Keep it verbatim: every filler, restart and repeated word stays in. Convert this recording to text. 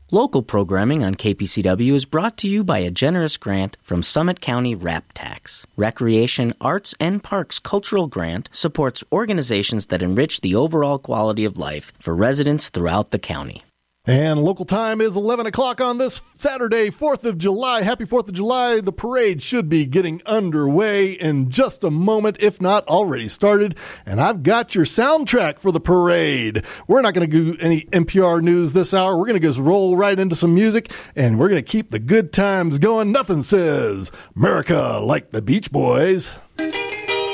Local programming on K P C W is brought to you by a generous grant from Summit County Rap Tax. Recreation, Arts, and Parks Cultural Grant supports organizations that enrich the overall quality of life for residents throughout the county. And local time is eleven o'clock on this Saturday, fourth of July. Happy fourth of July. The parade should be getting underway in just a moment, if not already started. And I've got your soundtrack for the parade. We're not going to do any N P R news this hour. We're going to just roll right into some music, and we're going to keep the good times going. Nothing says America like the Beach Boys.